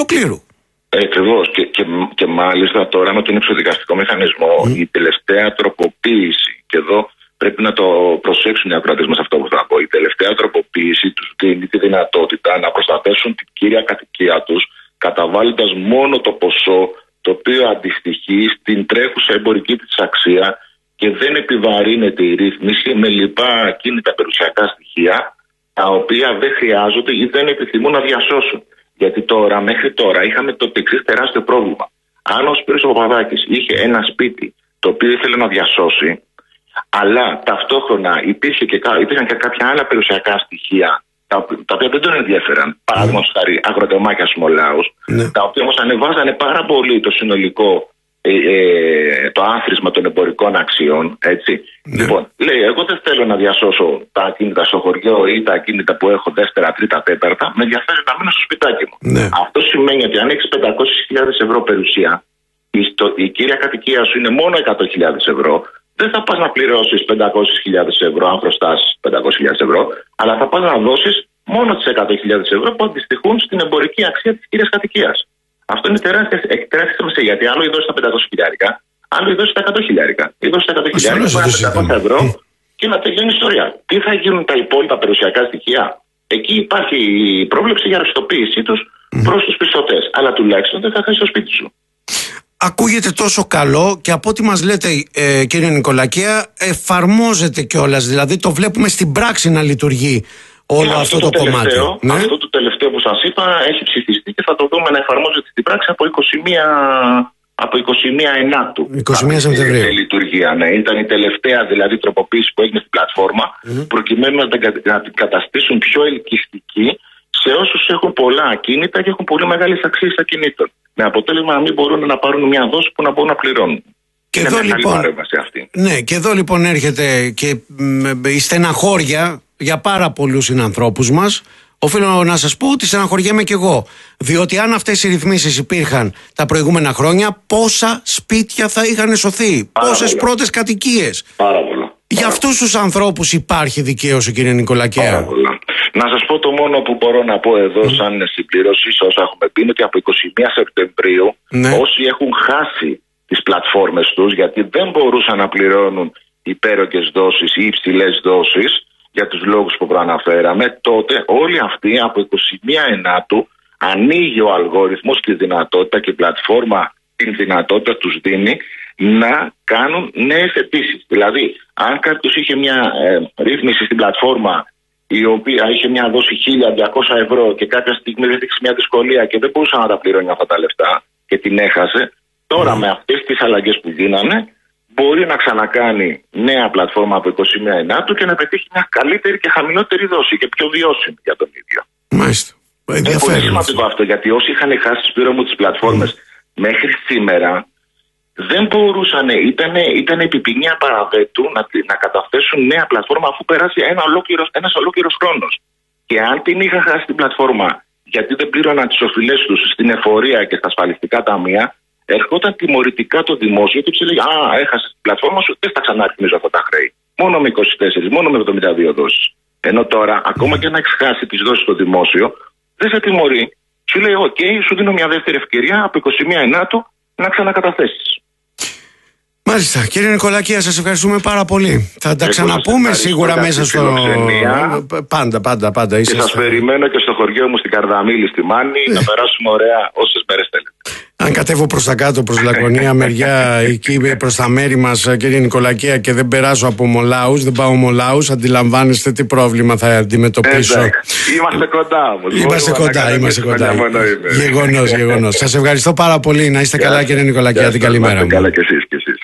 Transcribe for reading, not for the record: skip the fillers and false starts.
ολοκλήρου. Ακριβώς. Και μάλιστα τώρα με τον εξοδικαστικό μηχανισμό η τελευταία τροποποίηση, και εδώ πρέπει να το προσέξουν οι ακροατές μας αυτό που θα πω, η τελευταία τροποποίηση τους δίνει τη δυνατότητα να προστατεύσουν την κύρια κατοικία τους, καταβάλλοντας μόνο το ποσό το οποίο αντιστοιχεί στην τρέχουσα εμπορική της αξία και δεν επιβαρύνεται η ρύθμιση με λοιπά ακίνητα περιουσιακά στοιχεία, τα οποία δεν χρειάζονται ή δεν επιθυμούν να διασώσουν. Γιατί μέχρι τώρα είχαμε το εξής τεράστιο πρόβλημα. Αν ο Σπύρος ο Παπαδάκης είχε ένα σπίτι το οποίο ήθελε να διασώσει, αλλά ταυτόχρονα υπήρχαν και κάποια άλλα περιουσιακά στοιχεία τα οποία δεν τον ενδιαφέραν, παράδειγμα χάρη αγροτεμάκια Σμολάους, τα οποία όμως ανεβάζανε πάρα πολύ το συνολικό το άθροισμα των εμπορικών αξιών, έτσι. Λοιπόν, λέει, εγώ δεν θέλω να διασώσω τα ακίνητα στο χωριό ή τα ακίνητα που έχω δεύτερα, τρίτα, τέταρτα, με ενδιαφέρει να μείνω στο σπιτάκι μου. Αυτό σημαίνει ότι αν έχεις 500.000 ευρώ περιουσία, η κύρια κατοικία σου είναι μόνο 100.000 ευρώ, δεν θα πας να πληρώσεις 500.000 ευρώ αν χρωστάς 500.000 ευρώ, αλλά θα πας να δώσεις μόνο τις 100.000 ευρώ που αντιστοιχούν στην εμπορική αξία της κύριας κατοικίας. Αυτό είναι τεράστια σημασία, γιατί άλλο η δώσει τα 500.000, άλλο η δώσει τα 100.000. Η δώσει τα 100.000 ευρώ και να τελειώνει η ιστορία. Τι θα γίνουν τα υπόλοιπα περιουσιακά στοιχεία? Εκεί υπάρχει η πρόβλεψη για ρευστοποίησή τους προς τους πιστωτές. Αλλά τουλάχιστον δεν θα χάσει το σπίτι σου. Ακούγεται τόσο καλό και από ό,τι μας λέτε, κύριε Νικολακέα, εφαρμόζεται κιόλας. Δηλαδή το βλέπουμε στην πράξη να λειτουργεί όλο αυτό το κομμάτι. Αυτό το τελευταίο που σας είπα έχει ψηφιστεί και θα το δούμε να εφαρμόζεται στην πράξη από 21 Ενάτου. 21 Σεπτεμβρίου. Λειτουργία, ναι. Ήταν η τελευταία δηλαδή τροποποίηση που έγινε στην πλατφόρμα, προκειμένου να την καταστήσουν πιο ελκυστική σε όσους έχουν πολλά ακίνητα και έχουν πολύ μεγάλες αξίες ακινήτων. Με αποτέλεσμα να μην μπορούν να πάρουν μια δόση που να μπορούν να πληρώνουν. Και εδώ, λοιπόν, ναι, και εδώ λοιπόν έρχεται και η στεναχώρια για πάρα πολλούς συνανθρώπους μας. Οφείλω να σας πω ότι στεναχωριέμαι κι εγώ. Διότι αν αυτές οι ρυθμίσεις υπήρχαν τα προηγούμενα χρόνια, πόσα σπίτια θα είχαν σωθεί, πόσες πρώτες κατοικίες. Πάρα πολλά. Για αυτούς τους ανθρώπους υπάρχει δικαίωση, κύριε Νικολακέα? Πάρα πολλά. Να σας πω το μόνο που μπορώ να πω εδώ σαν συμπληρώση σε όσα έχουμε πει είναι ότι από 21 Σεπτεμβρίου όσοι έχουν χάσει τις πλατφόρμες τους, γιατί δεν μπορούσαν να πληρώνουν υπέρογγες δόσεις ή υψηλές δόσεις για τους λόγους που προαναφέραμε, τότε όλοι αυτοί από 21 Ενάτου ανοίγει ο αλγόριθμος τη δυνατότητα και η πλατφόρμα την δυνατότητα τους δίνει να κάνουν νέες αιτήσεις. Δηλαδή, αν κάποιος είχε μια ρύθμιση στην πλατφόρμα η οποία είχε μια δόση 1.200 ευρώ και κάποια στιγμή έδειξε μια δυσκολία και δεν μπορούσε να τα πληρώνει αυτά τα λεφτά και την έχασε, τώρα με αυτές τις αλλαγές που γίνανε μπορεί να ξανακάνει νέα πλατφόρμα από 21 Ενάτου και να πετύχει μια καλύτερη και χαμηλότερη δόση και πιο βιώσιμη για τον ίδιο. Μάλιστα. Είναι πολύ σημαντικό αυτό, γιατί όσοι είχαν χάσει τις πληρώμου τις πλατφόρμες μέχρι σήμερα δεν μπορούσαν, ήταν επιπηνία παραδέτου να καταθέσουν νέα πλατφόρμα αφού περάσει ένας ολόκληρος χρόνος. Και αν την είχαν χάσει την πλατφόρμα γιατί δεν πλήρωναν τις οφειλές τους στην εφορία και στα ασφαλιστικά ταμεία, ερχόταν τιμωρητικά το δημόσιο και τους έλεγε έχασες την πλατφόρμα σου, δεν θα ξαναρρυθμίζω αυτά τα χρέη. Μόνο με 24, μόνο με 72 δόσεις. Ενώ τώρα, ακόμα και να έχεις χάσει τις δόσεις στο δημόσιο, δεν σε τιμωρεί. Σου λέει, σου δίνω μια δεύτερη ευκαιρία από 21 Ενάτου να ξανακαταθέσεις. Μάλιστα. Κύριε Νικολακέα, σας ευχαριστούμε πάρα πολύ. Θα τα ξαναπούμε σίγουρα μέσα στο... Πάντα. Και σας περιμένω και στο χωριό μου στην Καρδαμήλη, στη Μάνη, να περάσουμε ωραία όσες μέρες θέλετε. Αν κατέβω προς τα κάτω, προς Λακωνία, μεριά εκεί προς τα μέρη μας, κύριε Νικολακέα, και δεν περάσω από Μολάους, δεν πάω Μολάους, αντιλαμβάνεστε τι πρόβλημα θα αντιμετωπίσω. Είμαστε κοντά όμως. Είμαστε κοντά. Γεγονός. Σας ευχαριστώ πάρα πολύ. Να είστε καλά, κύριε Νικολακέα. Την καλή μέρα. Καλά κι εσείς.